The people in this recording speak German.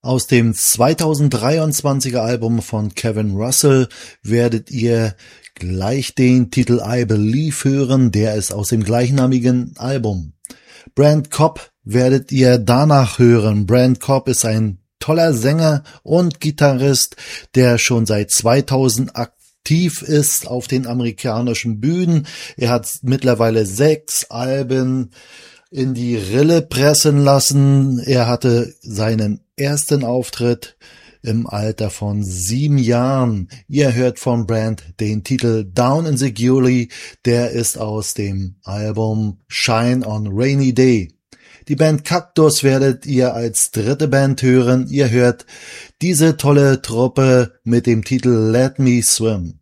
Aus dem 2023er Album von Kevin Russell werdet ihr gleich den Titel I Believe hören, der ist aus dem gleichnamigen Album. Brent Cobb werdet ihr danach hören. Brent Cobb ist ein toller Sänger und Gitarrist, der schon seit 2000 aktiv ist auf den amerikanischen Bühnen. Er hat mittlerweile 6 Alben in die Rille pressen lassen. Er hatte seinen ersten Auftritt im Alter von 7 Jahren. Ihr hört von Brent den Titel Down and Securely, der ist aus dem Album Shine on Rainy Day. Die Band Cactus werdet ihr als dritte Band hören. Ihr hört diese tolle Truppe mit dem Titel Let Me Swim.